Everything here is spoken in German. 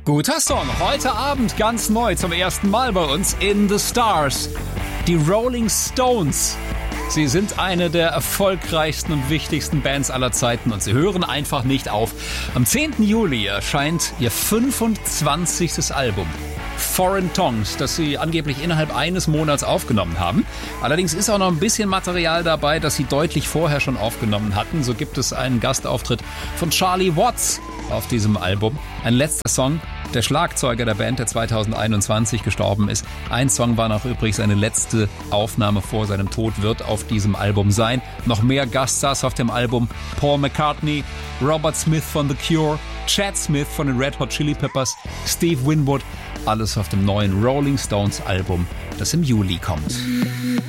Guter Song, heute Abend ganz neu zum ersten Mal bei uns in The Stars. Die Rolling Stones. Sie sind eine der erfolgreichsten und wichtigsten Bands aller Zeiten und sie hören einfach nicht auf. Am 10. Juli erscheint ihr 25. Album. Foreign Tongues, das sie angeblich innerhalb eines Monats aufgenommen haben. Allerdings ist auch noch ein bisschen Material dabei, das sie deutlich vorher schon aufgenommen hatten. So gibt es einen Gastauftritt von Charlie Watts auf diesem Album. Ein letzter Song, der Schlagzeuger der Band, der 2021 gestorben ist. Ein Song war noch übrigens seine letzte Aufnahme vor seinem Tod, wird auf diesem Album sein. Noch mehr Gaststars auf dem Album: Paul McCartney, Robert Smith von The Cure, Chad Smith von den Red Hot Chili Peppers, Steve Winwood. Alles auf dem neuen Rolling Stones Album, das im Juli kommt.